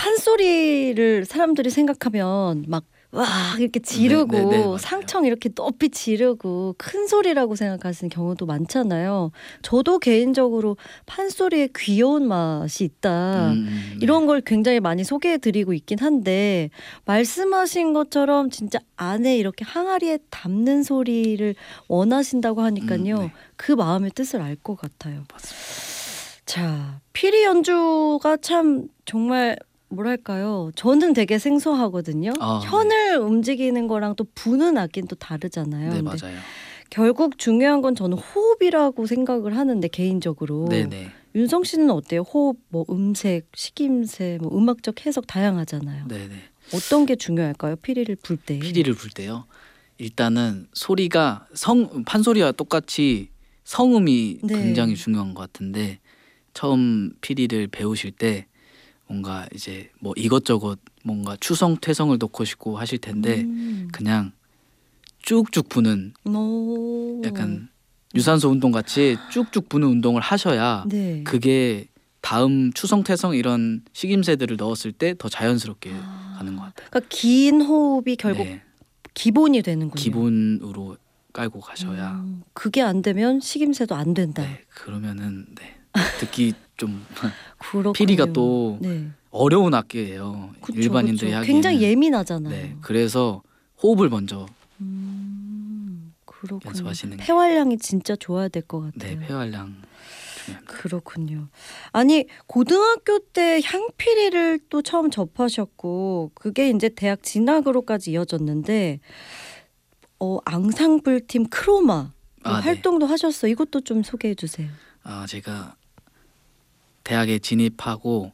판소리를 사람들이 생각하면 막 와 이렇게 지르고 맞아요. 상청 이렇게 높이 지르고 큰 소리라고 생각하시는 경우도 많잖아요. 저도 개인적으로 판소리에 귀여운 맛이 있다. 네. 이런 걸 굉장히 많이 소개해드리고 있긴 한데 말씀하신 것처럼 진짜 안에 이렇게 항아리에 담는 소리를 원하신다고 하니까요. 네. 그 마음의 뜻을 알 것 같아요. 맞습니다. 자, 피리 연주가 참 정말 뭐랄까요? 저는 되게 생소하거든요. 아, 현을 움직이는 거랑 또 부는 악기는 또 다르잖아요. 네, 근데 맞아요. 결국 중요한 건 저는 호흡이라고 생각을 하는데 개인적으로. 네네. 윤성 씨는 어때요? 호흡, 뭐 음색, 식임새, 뭐 음악적 해석 다양하잖아요. 네네. 어떤 게 중요할까요? 피리를 불 때. 피리를 불 때요. 일단은 소리가 판소리와 똑같이 성음이 네. 굉장히 중요한 것 같은데 처음 피리를 배우실 때 뭔가 이제 뭐 이것저것 뭔가 추성 퇴성을 넣고 싶고 하실 텐데 그냥 쭉쭉 부는 오. 약간 유산소 운동 같이 쭉쭉 부는 운동을 하셔야 네. 그게 다음 추성 퇴성 이런 식임새들을 넣었을 때 더 자연스럽게 가는 것 같아요. 그러니까 긴 호흡이 결국 네, 기본이 되는군요. 기본으로 깔고 가셔야. 그게 안 되면 식임새도 안 된다. 네, 그러면은 네, 듣기 좀 그렇군요. 피리가 또 네. 어려운 악기예요. 그쵸, 일반인들이 그쵸. 하기에는. 굉장히 예민하잖아요. 네, 그래서 호흡을 먼저 그렇군요. 연습하시는 게. 폐활량이 진짜 좋아야 될 것 같아요. 네, 폐활량 중요합니다. 그렇군요. 아니 고등학교 때 향피리를 또 처음 접하셨고 그게 이제 대학 진학으로까지 이어졌는데 앙상블 팀 크로마 네. 활동도 하셨어. 이것도 좀 소개해 주세요. 제가 대학에 진입하고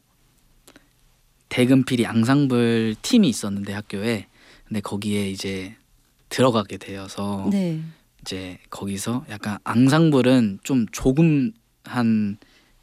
대금피리 앙상블 팀이 있었는데 학교에 근데 거기에 이제 들어가게 되어서 네. 이제 거기서 약간 앙상블은 좀 조금 한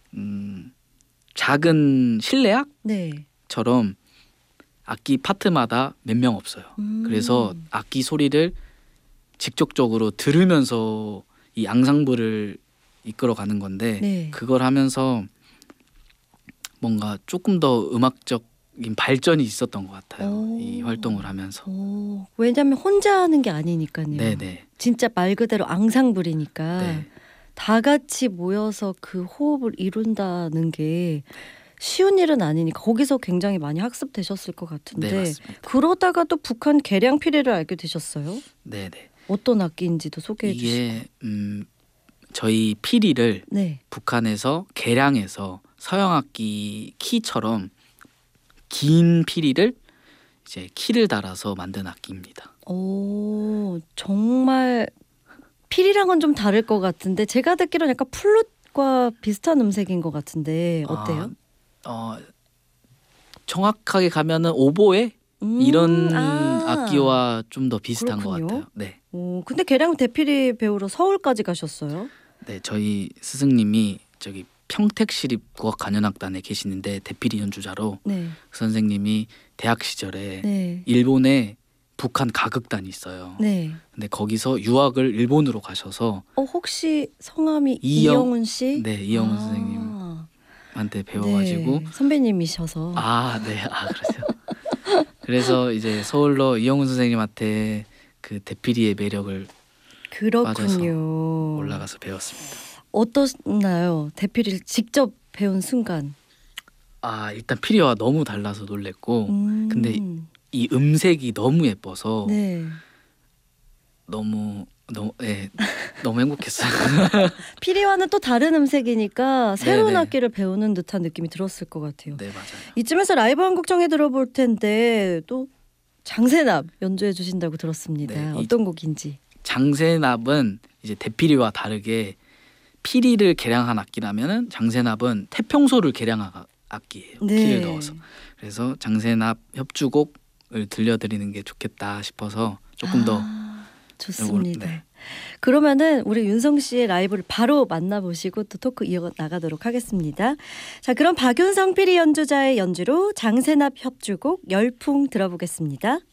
작은 실내악처럼 네. 악기 파트마다 몇 명 없어요. 그래서 악기 소리를 직접적으로 들으면서 이 앙상블을 이끌어가는 건데 네. 그걸 하면서 뭔가 조금 더 음악적인 발전이 있었던 것 같아요. 이 활동을 하면서. 왜냐하면 혼자 하는 게 아니니까요. 네네. 진짜 말 그대로 앙상블이니까 네. 다 같이 모여서 그 호흡을 이룬다는 게 쉬운 일은 아니니까 거기서 굉장히 많이 학습되셨을 것 같은데 네, 맞습니다. 그러다가 또 북한 계량 피리를 알게 되셨어요? 네네. 어떤 악기인지도 소개해 주시고. 이게 저희 피리를 네. 북한에서 개량해서 서양 악기 키처럼 긴 피리를 이제 키를 달아서 만든 악기입니다. 오, 정말 피리랑은 좀 다를 것 같은데 제가 듣기로는 약간 플룻과 비슷한 음색인 것 같은데 어때요? 정확하게 가면은 오보에 이런 악기와 좀 더 비슷한 그렇군요. 것 같아요. 네. 근데 계량 대피리 배우러 서울까지 가셨어요? 네, 저희 스승님이 저기 평택시립 국악간현악단에 계시는데 대피리 연주자로 네. 그 선생님이 대학 시절에 네. 일본에 북한 가극단이 있어요. 네. 근데 거기서 유학을 일본으로 가셔서 혹시 성함이 이영훈 씨? 네, 이영훈 선생님한테 배워가지고 네, 선배님이셔서. 네, 그러세요. 그래서 이제 서울로 이영훈 선생님한테 그 대피리의 매력을 빠져서 그렇군요. 올라가서 배웠습니다. 어떠나요? 대피리를 직접 배운 순간. 일단 피리와 너무 달라서 놀랬고 근데 이 음색이 너무 예뻐서 네. 너무 행복했어요. 피리와는 또 다른 음색이니까 새로운 네네. 악기를 배우는 듯한 느낌이 들었을 것 같아요. 네, 맞아요. 이쯤에서 라이브 한 곡 정해 들어볼 텐데 또 장세납 연주해 주신다고 들었습니다. 네, 어떤 곡인지. 장세납은 이제 대피리와 다르게 피리를 개량한 악기라면은 장세납은 태평소를 개량한 악기예요. 네. 키를 넣어서. 그래서 장세납 협주곡을 들려드리는 게 좋겠다 싶어서 조금 더 좋습니다. 네. 그러면은 우리 윤성 씨의 라이브를 바로 만나보시고 또 토크 이어나가도록 하겠습니다. 자, 그럼 박윤성 피리 연주자의 연주로 장세납 협주곡 열풍 들어보겠습니다.